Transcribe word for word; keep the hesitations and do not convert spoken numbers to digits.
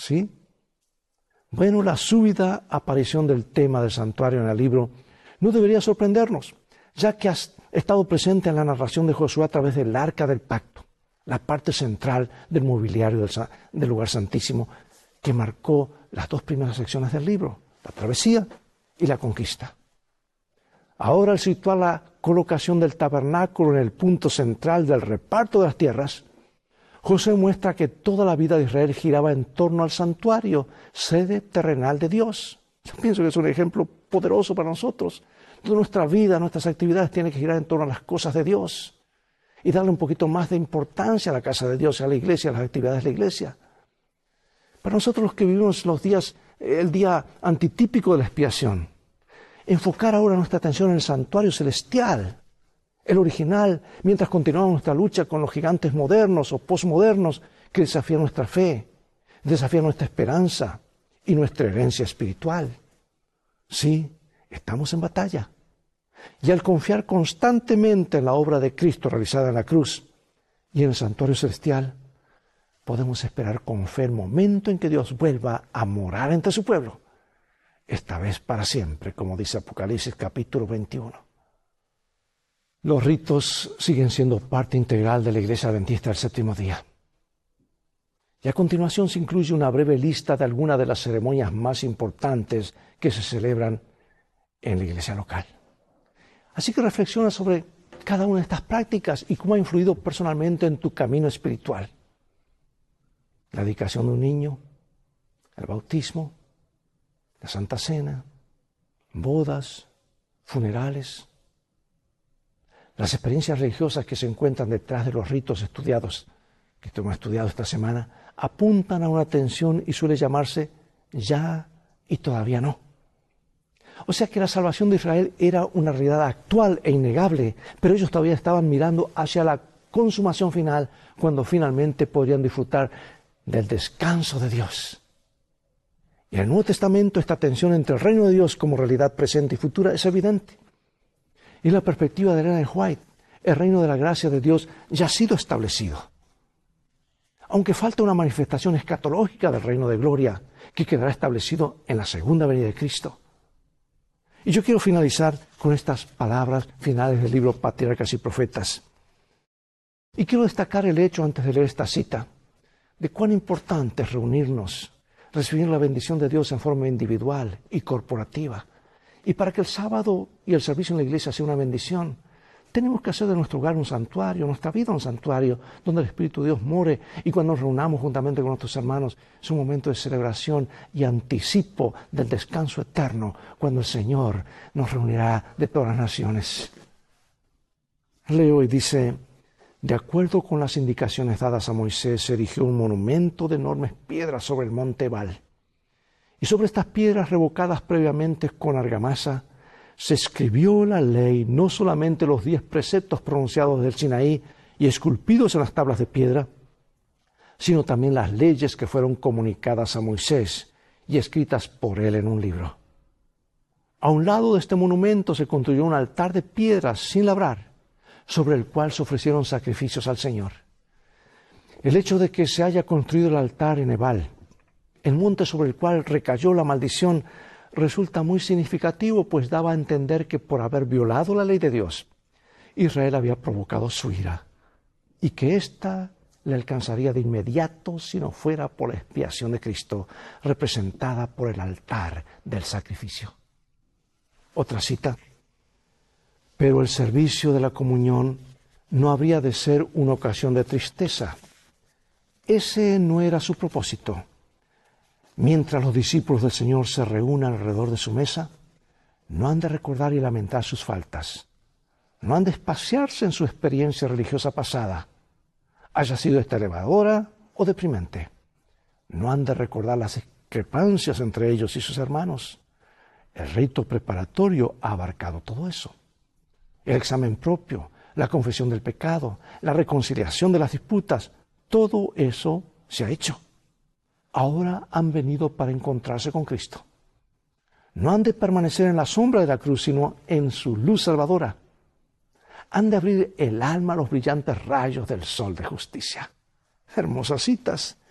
¿Sí? Bueno, la súbita aparición del tema del santuario en el libro no debería sorprendernos, ya que ha estado presente en la narración de Josué a través del Arca del Pacto, la parte central del mobiliario del, del lugar santísimo, que marcó las dos primeras secciones del libro, la travesía y la conquista. Ahora, al situar la colocación del tabernáculo en el punto central del reparto de las tierras, José muestra que toda la vida de Israel giraba en torno al santuario, sede terrenal de Dios. Yo pienso que es un ejemplo poderoso para nosotros. Toda nuestra vida, nuestras actividades tienen que girar en torno a las cosas de Dios y darle un poquito más de importancia a la casa de Dios, a la iglesia, a las actividades de la iglesia. Para nosotros los que vivimos los días, el día antitípico de la expiación, enfocar ahora nuestra atención en el santuario celestial, el original, mientras continuamos nuestra lucha con los gigantes modernos o posmodernos que desafían nuestra fe, desafían nuestra esperanza y nuestra herencia espiritual. Sí, estamos en batalla. Y al confiar constantemente en la obra de Cristo realizada en la cruz y en el santuario celestial, podemos esperar con fe el momento en que Dios vuelva a morar entre su pueblo, esta vez para siempre, como dice Apocalipsis capítulo veintiuno. Los ritos siguen siendo parte integral de la Iglesia Adventista del Séptimo Día. Y a continuación se incluye una breve lista de algunas de las ceremonias más importantes que se celebran en la iglesia local. Así que reflexiona sobre cada una de estas prácticas y cómo ha influido personalmente en tu camino espiritual. La dedicación de un niño, el bautismo, la Santa Cena, bodas, funerales. Las experiencias religiosas que se encuentran detrás de los ritos estudiados, que hemos estudiado esta semana, apuntan a una tensión y suele llamarse ya y todavía no. O sea que la salvación de Israel era una realidad actual e innegable, pero ellos todavía estaban mirando hacia la consumación final, cuando finalmente podrían disfrutar del descanso de Dios. Y en el Nuevo Testamento esta tensión entre el reino de Dios como realidad presente y futura es evidente. Y la perspectiva de Elena de White, el reino de la gracia de Dios ya ha sido establecido. Aunque falta una manifestación escatológica del reino de gloria que quedará establecido en la segunda venida de Cristo. Y yo quiero finalizar con estas palabras finales del libro Patriarcas y Profetas. Y quiero destacar el hecho, antes de leer esta cita, de cuán importante es reunirnos, recibir la bendición de Dios en forma individual y corporativa. Y para que el sábado y el servicio en la iglesia sea una bendición, tenemos que hacer de nuestro hogar un santuario, nuestra vida un santuario, donde el Espíritu de Dios more. Y cuando nos reunamos juntamente con nuestros hermanos, es un momento de celebración y anticipo del descanso eterno, cuando el Señor nos reunirá de todas las naciones. Leo y dice: de acuerdo con las indicaciones dadas a Moisés, se erigió un monumento de enormes piedras sobre el monte Ebal. Y sobre estas piedras revocadas previamente con argamasa, se escribió la ley, no solamente los diez preceptos pronunciados del Sinaí y esculpidos en las tablas de piedra, sino también las leyes que fueron comunicadas a Moisés y escritas por él en un libro. A un lado de este monumento se construyó un altar de piedras sin labrar, sobre el cual se ofrecieron sacrificios al Señor. El hecho de que se haya construido el altar en Ebal, el monte sobre el cual recayó la maldición, resulta muy significativo, pues daba a entender que por haber violado la ley de Dios, Israel había provocado su ira, y que ésta le alcanzaría de inmediato si no fuera por la expiación de Cristo, representada por el altar del sacrificio. Otra cita: pero el servicio de la comunión no habría de ser una ocasión de tristeza. Ese no era su propósito. Mientras los discípulos del Señor se reúnan alrededor de su mesa, no han de recordar y lamentar sus faltas. No han de espaciarse en su experiencia religiosa pasada, haya sido esta elevadora o deprimente. No han de recordar las discrepancias entre ellos y sus hermanos. El rito preparatorio ha abarcado todo eso. El examen propio, la confesión del pecado, la reconciliación de las disputas, todo eso se ha hecho. Ahora han venido para encontrarse con Cristo. No han de permanecer en la sombra de la cruz, sino en su luz salvadora. Han de abrir el alma a los brillantes rayos del sol de justicia. Hermosas citas,